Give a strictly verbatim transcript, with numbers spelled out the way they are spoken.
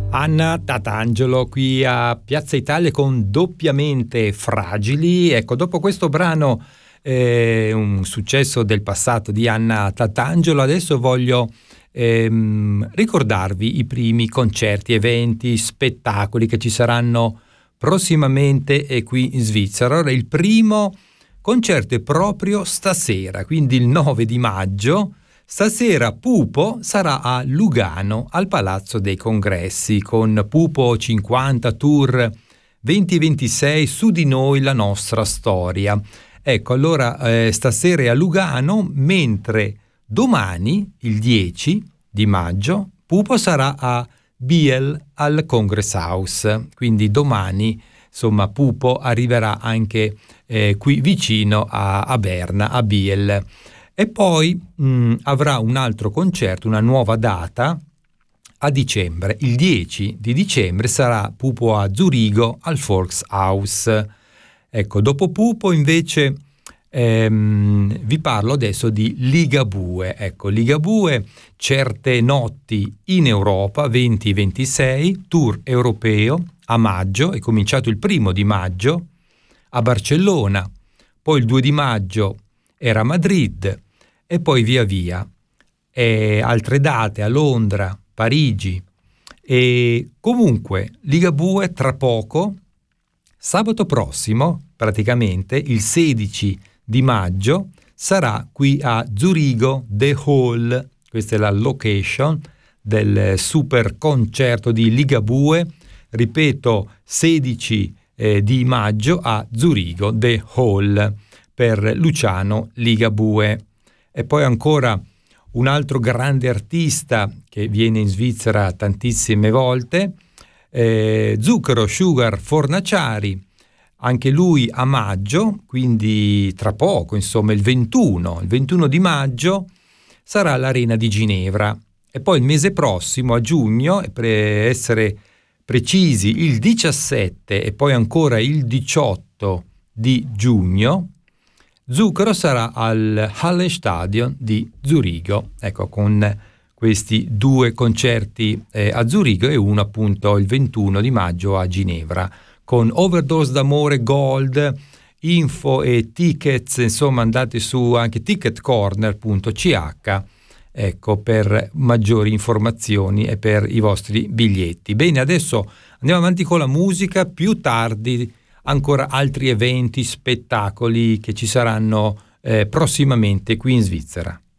Anna Tatangelo qui a Piazza Italia con Doppiamente Fragili. Ecco, dopo questo brano, eh, un successo del passato di Anna Tatangelo, adesso voglio ehm, ricordarvi i primi concerti, eventi, spettacoli che ci saranno prossimamente e qui in Svizzera. Ora, il primo concerto è proprio stasera, quindi il nove di maggio. Stasera Pupo sarà a Lugano, al Palazzo dei Congressi, con Pupo cinquanta Tour venti ventisei, Su di noi la nostra storia. Ecco, allora eh, stasera è a Lugano, mentre domani, il dieci di maggio, Pupo sarà a Biel al Congress House. Quindi domani, insomma, Pupo arriverà anche eh, qui vicino a, a Berna, a Biel. E poi mh, avrà un altro concerto, una nuova data a dicembre. Il dieci di dicembre sarà Pupo a Zurigo al Volkshaus. Ecco, dopo Pupo invece ehm, vi parlo adesso di Ligabue. Ecco, Ligabue, certe notti in Europa, venti ventisei, tour europeo a maggio, è cominciato il primo di maggio a Barcellona, poi il due di maggio era a Madrid, e poi via via. E altre date a Londra, Parigi. E comunque Ligabue tra poco, sabato prossimo, praticamente il sedici di maggio, sarà qui a Zurigo The Hall. Questa è la location del super concerto di Ligabue. Ripeto, sedici eh, di maggio a Zurigo The Hall per Luciano Ligabue. E poi ancora un altro grande artista che viene in Svizzera tantissime volte, eh, Zucchero Sugar Fornaciari, anche lui a maggio, quindi tra poco, insomma il ventuno, il ventuno di maggio sarà all'Arena di Ginevra. E poi il mese prossimo, a giugno, per essere precisi il diciassette e poi ancora il diciotto di giugno, Zucchero sarà al Hallenstadion di Zurigo, ecco, con questi due concerti eh, a Zurigo e uno appunto il ventuno di maggio a Ginevra, con Overdose d'amore Gold, info e tickets, insomma andate su anche ticket corner punto c h, ecco, per maggiori informazioni e per i vostri biglietti. Bene, adesso andiamo avanti con la musica, più tardi ancora altri eventi, spettacoli che ci saranno eh, prossimamente qui in Svizzera.